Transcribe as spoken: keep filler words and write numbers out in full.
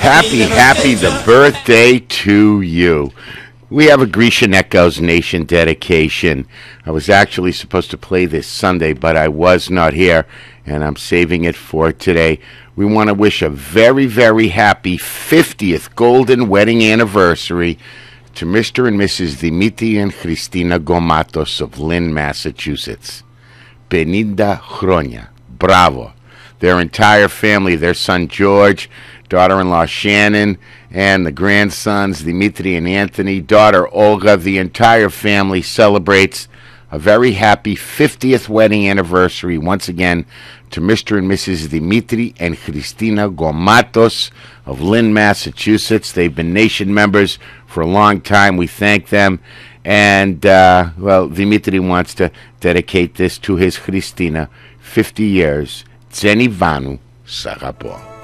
happy, happy the birthday to you. We have a Grecian Echoes Nation dedication. I was actually supposed to play this Sunday, but I was not here, and I'm saving it for today. We want to wish a very, very happy fiftieth golden wedding anniversary to Mister and Missus Dimitri and Christina Gomatos of Lynn, Massachusetts. Benida Chronia. Bravo. Their entire family, their son George, daughter-in-law Shannon, and the grandsons Dimitri and Anthony, daughter Olga, the entire family celebrates a very happy fiftieth wedding anniversary once again to Mister and Missus Dimitri and Christina Gomatos of Lynn, Massachusetts. They've been nation members for a long time. We thank them. And, uh, well, Dimitri wants to dedicate this to his Christina, fifty years. Zenivanu Sagapo.